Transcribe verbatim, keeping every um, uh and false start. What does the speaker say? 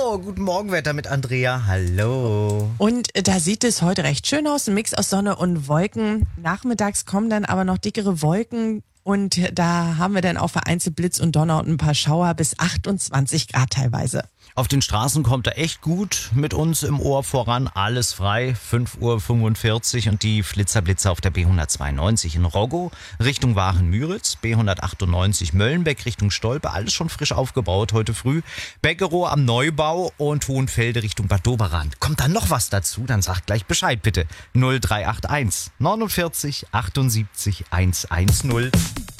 So, guten Morgen, Wetter mit Andrea. Hallo. Und da sieht es heute recht schön aus, ein Mix aus Sonne und Wolken. Nachmittags kommen dann aber noch dickere Wolken und da haben wir dann auch vereinzelt Blitz und Donner und ein paar Schauer bis achtundzwanzig Grad teilweise. Auf den Straßen kommt er echt gut mit uns im Ohr voran. Alles frei, fünf Uhr fünfundvierzig und die Flitzerblitzer auf der B hundertzweiundneunzig in Roggo Richtung Waren-Müritz, B hundertachtundneunzig Möllenbeck Richtung Stolpe, alles schon frisch aufgebaut heute früh. Beckerow am Neubau und Hohenfelde Richtung Bad Doberan. Kommt da noch was dazu? Dann sagt gleich Bescheid bitte. null drei acht eins neunundvierzig achtundsiebzig hundertzehn.